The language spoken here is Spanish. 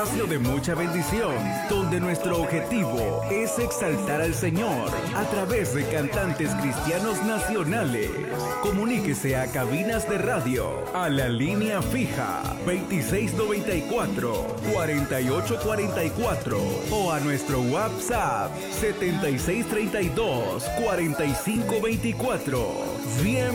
espacio de mucha bendición, donde nuestro objetivo es exaltar al Señor a través de cantantes cristianos nacionales. Comuníquese a cabinas de radio a la línea fija 2694-4844 o a nuestro WhatsApp 7632-4524. Bienvenidos.